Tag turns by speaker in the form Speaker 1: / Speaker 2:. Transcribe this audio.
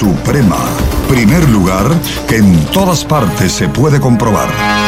Speaker 1: Suprema. Primer lugar que en todas partes se puede comprobar.